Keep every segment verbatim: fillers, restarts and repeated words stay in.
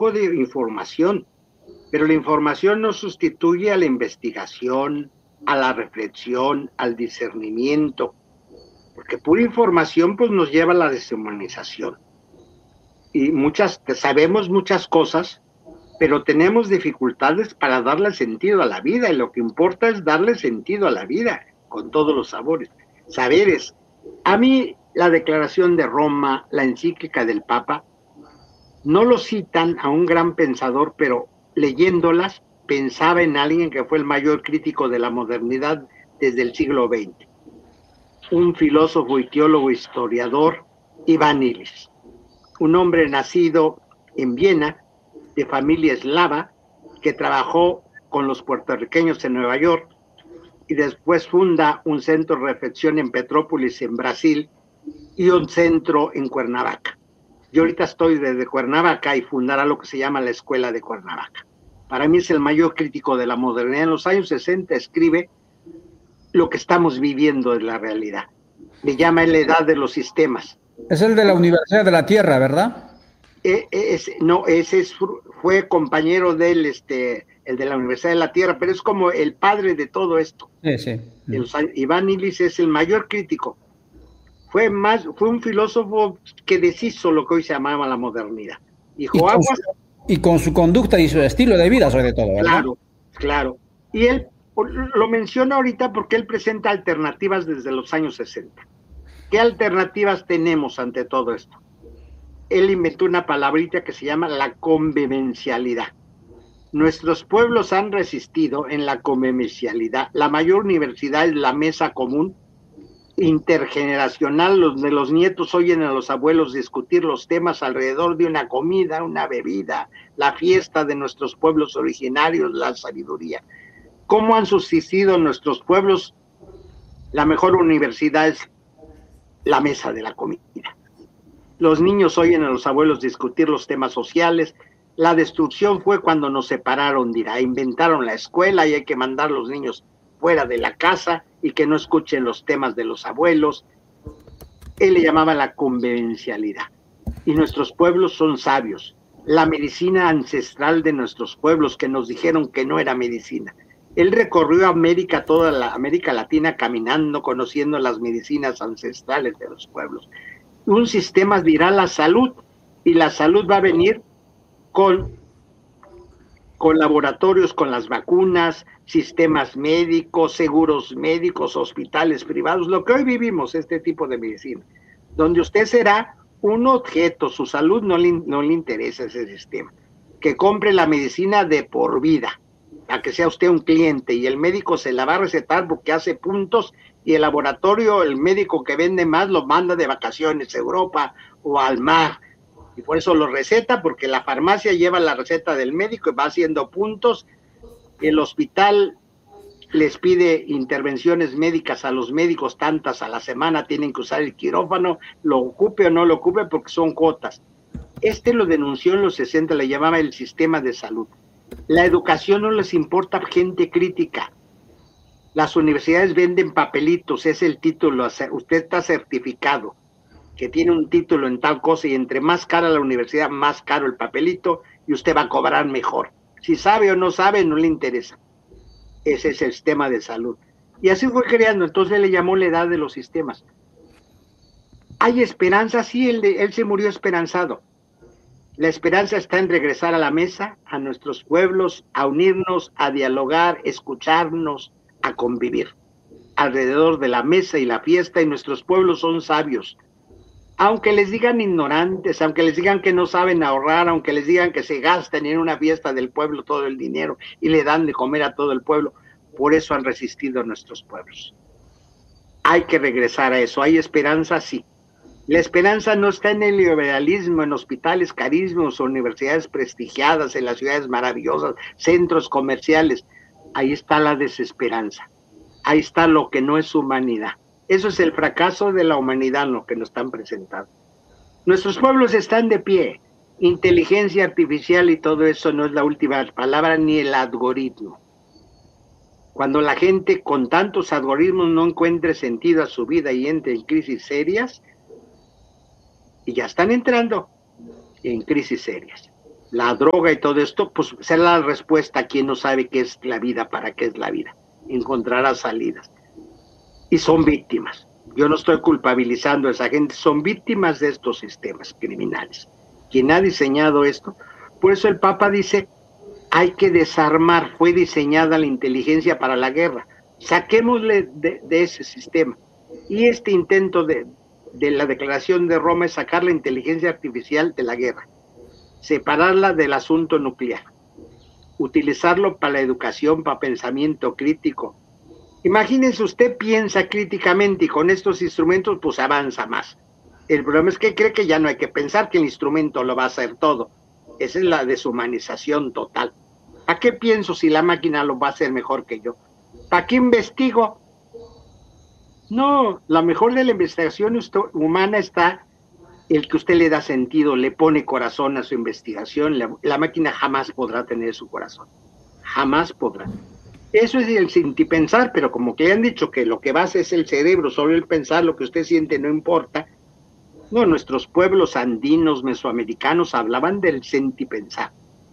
flujo de información, pero la información no sustituye a la investigación, a la reflexión, al discernimiento, porque pura información pues nos lleva a la deshumanización. Y muchas, sabemos muchas cosas, pero tenemos dificultades para darle sentido a la vida, y lo que importa es darle sentido a la vida, con todos los sabores, saberes. A mí la Declaración de Roma, la encíclica del Papa, no lo citan a un gran pensador, pero leyéndolas pensaba en alguien que fue el mayor crítico de la modernidad desde el siglo veinte, un filósofo y teólogo historiador, Iván Illich, un hombre nacido en Viena, de familia eslava, que trabajó con los puertorriqueños en Nueva York y después funda un centro de reflexión en Petrópolis, en Brasil, y un centro en Cuernavaca. Yo ahorita estoy desde Cuernavaca y fundará lo que se llama la Escuela de Cuernavaca. Para mí es el mayor crítico de la modernidad. En los años sesenta escribe lo que estamos viviendo de la realidad. Le llama la edad de los sistemas. Es el de la Universidad de la Tierra, ¿verdad? Es, no, ese es, fue compañero del, este, el de la Universidad de la Tierra, pero es como el padre de todo esto. Sí, sí. El, Iván Illich es el mayor crítico. Fue, más, fue un filósofo que deshizo lo que hoy se llamaba la modernidad. Dijo, y, con aguas, su, y con su conducta y su estilo de vida, sobre todo, ¿verdad? Claro, claro. Y él lo menciona ahorita porque él presenta alternativas desde los años sesenta. ¿Qué alternativas tenemos ante todo esto? Él inventó una palabrita que se llama la convivencialidad. Nuestros pueblos han resistido en la convivencialidad. La mayor universidad es la mesa común intergeneracional, donde los nietos oyen a los abuelos discutir los temas alrededor de una comida, una bebida, la fiesta de nuestros pueblos originarios, la sabiduría. ¿Cómo han subsistido nuestros pueblos? La mejor universidad es la mesa de la comida. Los niños oyen a los abuelos discutir los temas sociales. La destrucción fue cuando nos separaron, dirá, inventaron la escuela y hay que mandar a los niños fuera de la casa y que no escuchen los temas de los abuelos. Él le llamaba la convivencialidad. Y nuestros pueblos son sabios. La medicina ancestral de nuestros pueblos, que nos dijeron que no era medicina. Él recorrió América, toda la América Latina, caminando, conociendo las medicinas ancestrales de los pueblos. Un sistema dirá la salud, y la salud va a venir con, con laboratorios, con las vacunas, sistemas médicos, seguros médicos, hospitales privados, lo que hoy vivimos, este tipo de medicina, donde usted será un objeto, su salud no le, no le interesa ese sistema, que compre la medicina de por vida, a que sea usted un cliente, y el médico se la va a recetar porque hace puntos, y el laboratorio, el médico que vende más, lo manda de vacaciones a Europa o al mar, y por eso lo receta, porque la farmacia lleva la receta del médico y va haciendo puntos. El hospital les pide intervenciones médicas a los médicos, tantas a la semana, tienen que usar el quirófano, lo ocupe o no lo ocupe, porque son cuotas. Este lo denunció en los sesenta, le llamaba el sistema de salud. La educación no les importa gente crítica. Las universidades venden papelitos, es el título, usted está certificado, que tiene un título en tal cosa, y entre más cara la universidad, más caro el papelito, y usted va a cobrar mejor. Si sabe o no sabe, no le interesa. Ese es el sistema de salud. Y así fue creando, entonces le llamó la edad de los sistemas. ¿Hay esperanza? Sí, él, él se murió esperanzado. La esperanza está en regresar a la mesa, a nuestros pueblos, a unirnos, a dialogar, escucharnos, a convivir alrededor de la mesa y la fiesta, y nuestros pueblos son sabios. Aunque les digan ignorantes, aunque les digan que no saben ahorrar, aunque les digan que se gastan en una fiesta del pueblo todo el dinero y le dan de comer a todo el pueblo, por eso han resistido nuestros pueblos. Hay que regresar a eso. ¿Hay esperanza? Sí. La esperanza no está en el liberalismo, en hospitales carísimos, universidades prestigiadas, en las ciudades maravillosas, centros comerciales. Ahí está la desesperanza. Ahí está lo que no es humanidad. Eso es el fracaso de la humanidad, lo que nos están presentando. Nuestros pueblos están de pie. Inteligencia artificial y todo eso no es la última palabra, ni el algoritmo. Cuando la gente con tantos algoritmos no encuentre sentido a su vida y entre en crisis serias, y ya están entrando en crisis serias. la droga y todo esto, pues será la respuesta a quien no sabe qué es la vida, para qué es la vida. Encontrará salidas. Y son víctimas. Yo no estoy culpabilizando a esa gente, son víctimas de estos sistemas criminales. Quien ha diseñado esto, por eso el Papa dice, hay que desarmar, fue diseñada la inteligencia para la guerra, saquémosle de, de ese sistema. Y este intento de, de la Declaración de Roma es sacar la inteligencia artificial de la guerra, separarla del asunto nuclear, utilizarlo para la educación, para pensamiento crítico. Imagínense, usted piensa críticamente y con estos instrumentos pues avanza más. El problema es que cree que ya no hay que pensar, que el instrumento lo va a hacer todo. Esa es la deshumanización total. ¿A qué pienso si la máquina lo va a hacer mejor que yo? ¿Para qué investigo? No, la mejor de la investigación humana está el que usted le da sentido, le pone corazón a su investigación. La, la máquina jamás podrá tener su corazón. Jamás podrá. Eso es el sentipensar, pero como que le han dicho que lo que basa es el cerebro, solo el pensar, lo que usted siente no importa. No, nuestros pueblos andinos, mesoamericanos, hablaban del sentipensar.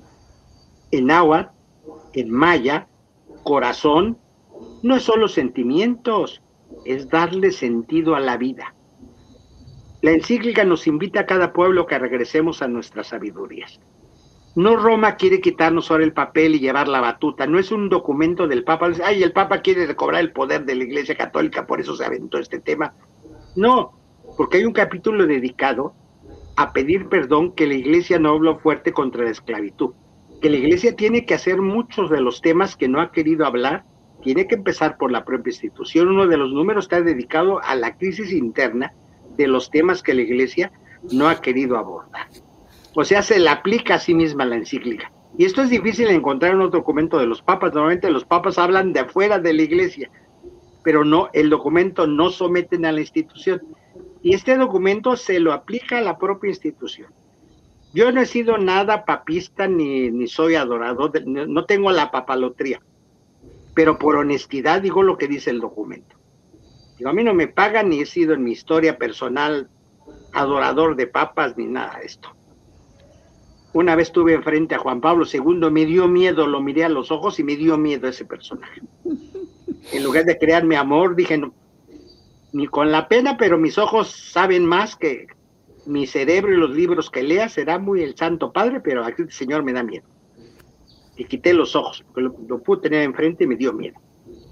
En náhuatl, en maya, corazón, no es solo sentimientos, es darle sentido a la vida. La encíclica nos invita a cada pueblo que regresemos a nuestras sabidurías. No Roma quiere quitarnos ahora el papel y llevar la batuta, no es un documento del Papa, ay, el Papa quiere recobrar el poder de la Iglesia Católica, por eso se aventó este tema. No, porque hay un capítulo dedicado a pedir perdón, que la Iglesia no habló fuerte contra la esclavitud, que la Iglesia tiene que hacer muchos de los temas que no ha querido hablar, tiene que empezar por la propia institución. Uno de los números está dedicado a la crisis interna de los temas que la Iglesia no ha querido abordar. O sea, se le aplica a sí misma la encíclica. Y esto es difícil de encontrar en un documento de los papas. Normalmente los papas hablan de afuera de la Iglesia, pero no, el documento no someten a la institución. Y este documento se lo aplica a la propia institución. Yo no he sido nada papista ni, ni soy adorador, de, no tengo la papalotría, pero por honestidad digo lo que dice el documento. Digo, a mí no me pagan ni he sido en mi historia personal adorador de papas ni nada de esto. Una vez estuve enfrente a Juan Pablo segundo, me dio miedo, lo miré a los ojos y me dio miedo ese personaje. En lugar de crearme amor, dije, no, ni con la pena, pero mis ojos saben más que mi cerebro y los libros que lea, será muy el Santo Padre, pero aquí el Señor me da miedo. Y quité los ojos, porque lo, lo pude tener enfrente y me dio miedo.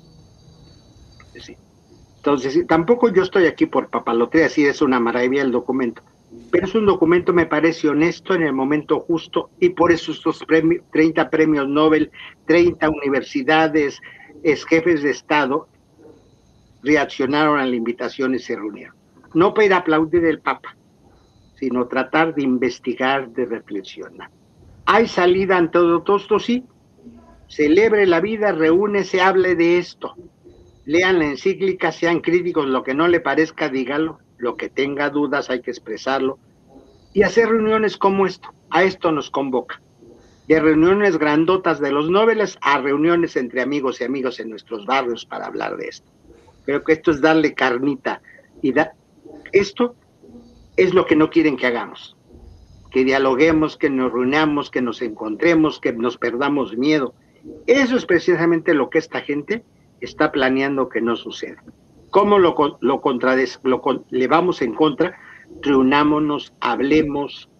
Sí. Entonces, sí, tampoco yo estoy aquí por papalotría, sí es una maravilla el documento, pero es un documento, me parece honesto en el momento justo, y por eso estos premios, treinta premios Nobel, treinta universidades, ex jefes de Estado, reaccionaron a la invitación y se reunieron. No para ir a aplaudir el Papa, sino tratar de investigar, de reflexionar. ¿Hay salida ante todo esto? Sí. Celebre la vida, reúnese, hable de esto. Lean la encíclica, sean críticos, lo que no le parezca, dígalo. Lo que tenga dudas hay que expresarlo. Y hacer reuniones como esto. A esto nos convoca. De reuniones grandotas de los nobles a reuniones entre amigos y amigos en nuestros barrios para hablar de esto. Creo que esto es darle carnita. Y da... esto es lo que no quieren que hagamos. Que dialoguemos, que nos reunamos, que nos encontremos, que nos perdamos miedo. Eso es precisamente lo que esta gente está planeando que no suceda. ¿Cómo lo, lo, contrades, lo le vamos en contra? Reunámonos, hablemos,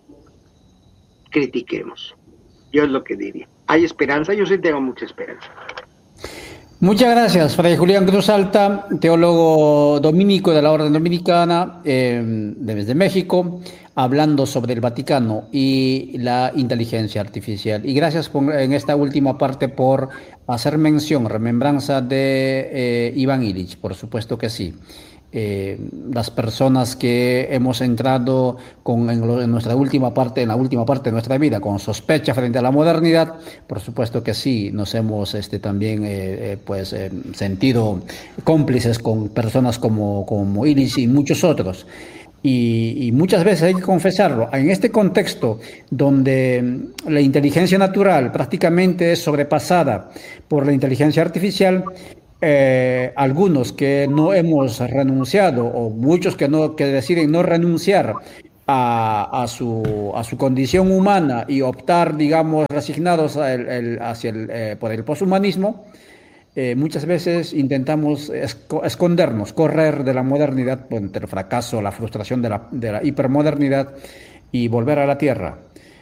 critiquemos. Yo es lo que diría. ¿Hay esperanza? Yo sí tengo mucha esperanza. Muchas gracias, Fray Julián Cruz Alta, teólogo dominico de la Orden Dominicana eh, desde México, hablando sobre el Vaticano y la inteligencia artificial. Y gracias por, en esta última parte por hacer mención, remembranza de eh, Iván Illich, por supuesto que sí. Eh, las personas que hemos entrado con, en, lo, en nuestra última parte, en la última parte de nuestra vida, con sospecha frente a la modernidad, por supuesto que sí, nos hemos este, también eh, eh, pues, eh, sentido cómplices con personas como, como Illich y muchos otros. Y, y muchas veces hay que confesarlo, en este contexto donde la inteligencia natural prácticamente es sobrepasada por la inteligencia artificial, Eh, algunos que no hemos renunciado o muchos que no que deciden no renunciar a, a, su, a su condición humana y optar, digamos, resignados a el, el, hacia el, eh, por el poshumanismo, eh, muchas veces intentamos esco escondernos, correr de la modernidad, entre el fracaso, la frustración de la, de la hipermodernidad y volver a la tierra.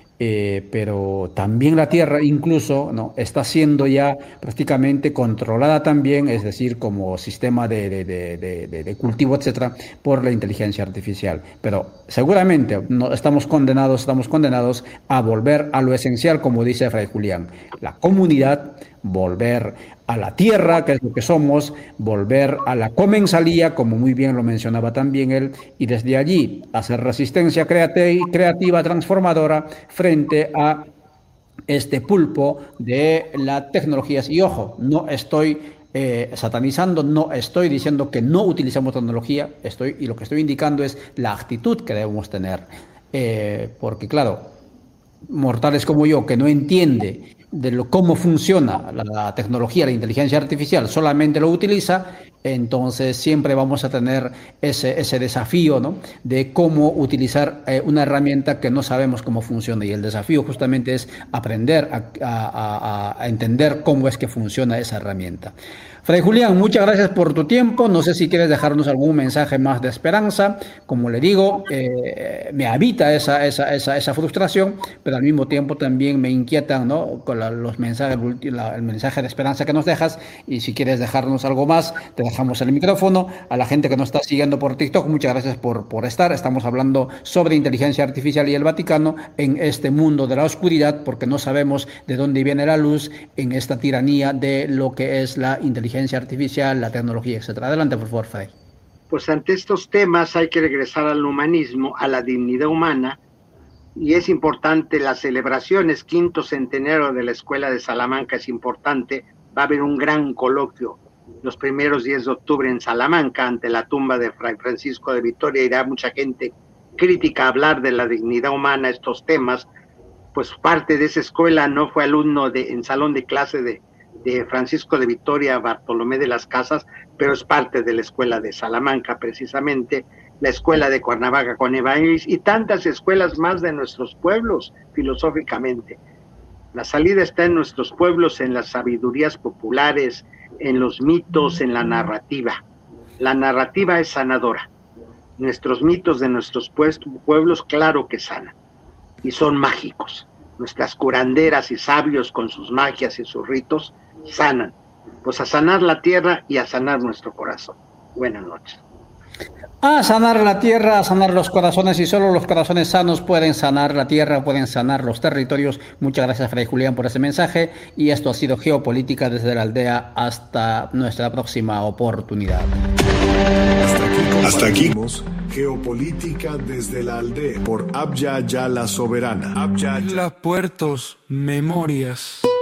Eh, pero también la tierra incluso, ¿no?, está siendo ya prácticamente controlada también, es decir, como sistema de, de, de, de, de cultivo, etcétera, por la inteligencia artificial. Pero seguramente no, estamos condenados, estamos condenados a volver a lo esencial, como dice Fray Julián, la comunidad, volver a la tierra, que es lo que somos, volver a la comensalía, como muy bien lo mencionaba también él, y desde allí hacer resistencia creativa, transformadora, frente a este pulpo de las tecnologías. Y ojo, no estoy eh, satanizando, no estoy diciendo que no utilicemos tecnología, estoy, y lo que estoy indicando es la actitud que debemos tener. Eh, porque claro, mortales como yo, que no entiende de lo, cómo funciona la, la tecnología, la inteligencia artificial, solamente lo utiliza, entonces siempre vamos a tener ese, ese desafío, ¿no?, de cómo utilizar eh, una herramienta que no sabemos cómo funciona, y el desafío justamente es aprender a, a, a, a entender cómo es que funciona esa herramienta. Fray Julián, muchas gracias por tu tiempo. No sé si quieres dejarnos algún mensaje más de esperanza. Como le digo, eh, me habita esa, esa, esa, esa frustración, pero al mismo tiempo también me inquietan, ¿no?, con la, los mensajes, la, el mensaje de esperanza que nos dejas. Y si quieres dejarnos algo más, te dejamos el micrófono. A la gente que nos está siguiendo por TikTok, muchas gracias por, por estar. Estamos hablando sobre inteligencia artificial y el Vaticano en este mundo de la oscuridad, porque no sabemos de dónde viene la luz en esta tiranía de lo que es la inteligencia artificial, la tecnología, etcétera. Adelante, por favor, Fray. Pues ante estos temas hay que regresar al humanismo, a la dignidad humana, y es importante las celebraciones, quinto centenario de la Escuela de Salamanca es importante, va a haber un gran coloquio los primeros días de octubre en Salamanca, ante la tumba de Fray Francisco de Vitoria, irá mucha gente crítica a hablar de la dignidad humana, estos temas, pues parte de esa escuela no fue alumno de, en salón de clase de de Francisco de Vitoria, Bartolomé de las Casas, pero es parte de la escuela de Salamanca, precisamente, la escuela de Cuernavaca con Evangelis y tantas escuelas más de nuestros pueblos, filosóficamente. La salida está en nuestros pueblos, en las sabidurías populares, en los mitos, en la narrativa. La narrativa es sanadora. Nuestros mitos de nuestros pueblos, claro que sanan, y son mágicos. Nuestras curanderas y sabios con sus magias y sus ritos sanan. Pues a sanar la tierra y a sanar nuestro corazón. Buenas noches. A sanar la tierra, a sanar los corazones, y solo los corazones sanos pueden sanar la tierra, pueden sanar los territorios. Muchas gracias, Fray Julián, por ese mensaje, y esto ha sido Geopolítica desde la aldea. Hasta nuestra próxima oportunidad. Hasta aquí, Hasta aquí. Geopolítica desde la aldea por Abya Yala Soberana. Abya Yala Puertos, Memorias.